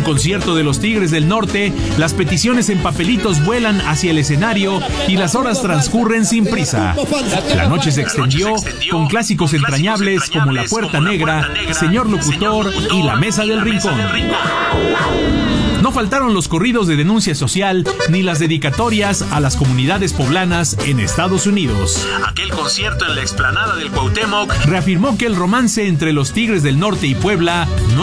concierto de los Tigres del Norte, las peticiones en papelitos vuelan hacia el escenario y las horas transcurren sin prisa. La noche se extendió con clásicos entrañables como La Puerta Negra, Señor Locutor y La Mesa del Rincón. No faltaron los corridos de denuncia social ni las dedicatorias a las comunidades poblanas en Estados Unidos. Aquel concierto en la explanada del Cuauhtémoc reafirmó que el romance entre los Tigres del Norte y Puebla no